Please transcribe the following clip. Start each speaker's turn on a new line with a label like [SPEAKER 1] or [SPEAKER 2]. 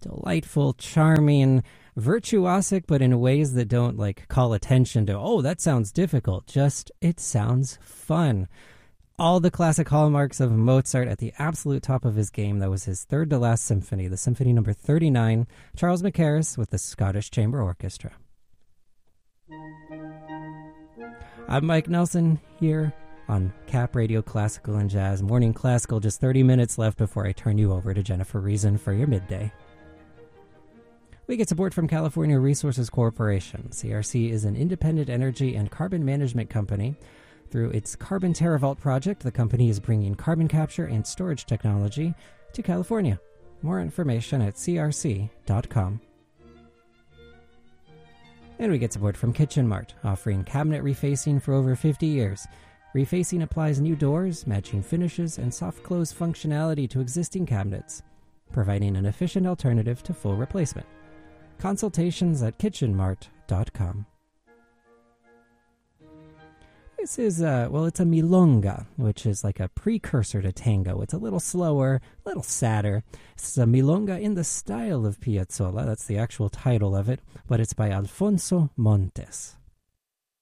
[SPEAKER 1] delightful, charming, virtuosic, but in ways that don't like call attention to, oh, that sounds difficult. Just, it sounds fun. All the classic hallmarks of Mozart at the absolute top of his game. That was his third to last symphony, the Symphony number 39, Charles Mackerras with the Scottish Chamber Orchestra. I'm Mike Nelson here on Cap Radio Classical and Jazz. Morning Classical, just 30 minutes left before I turn you over to Jennifer Reason for your midday. We get support from California Resources Corporation. CRC is an independent energy and carbon management company. Through its Carbon TerraVault project, the company is bringing carbon capture and storage technology to California. More information at crc.com. And we get support from Kitchen Mart, offering cabinet refacing for over 50 years. Refacing applies new doors, matching finishes, and soft close functionality to existing cabinets, providing an efficient alternative to full replacement. Consultations at kitchenmart.com. This is, it's a milonga, which is like a precursor to tango. It's a little slower, a little sadder. It's a milonga in the style of Piazzolla. That's the actual title of it, but it's by Alfonso Montes.